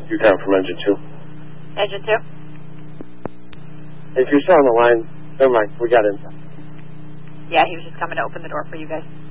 Yukon from Engine 2. Engine 2? If you're still on the line, never mind. We got in. Yeah, he was just coming to open the door for you guys.